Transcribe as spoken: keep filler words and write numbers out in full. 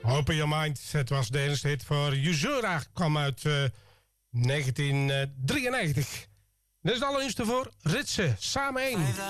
Open Your Mind. Het was de eerste hit voor Usura. Kwam uit uh, negentien drieënnegentig. Dit is het allernieuwste voor Ritsen. Samen één.